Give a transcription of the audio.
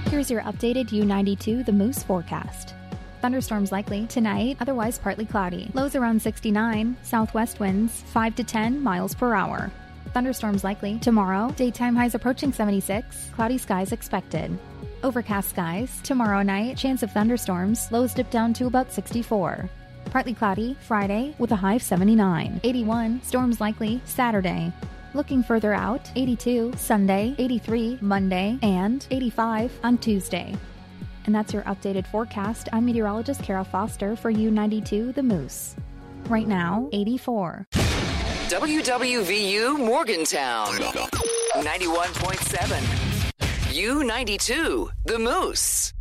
Here's your updated U92 The Moose forecast. Thunderstorms likely tonight, otherwise partly cloudy. Lows around 69, southwest winds 5 to 10 miles per hour. Thunderstorms likely tomorrow, daytime highs approaching 76, cloudy skies expected. Overcast skies tomorrow night, chance of thunderstorms, lows dip down to about 64. Partly cloudy Friday with a high of 79. 81, storms likely Saturday. Looking further out, 82 Sunday, 83 Monday, and 85 on Tuesday. And that's your updated forecast. I'm meteorologist Kara Foster for U92 The Moose. Right now, 84. WWVU Morgantown, 91.7. U92 The Moose.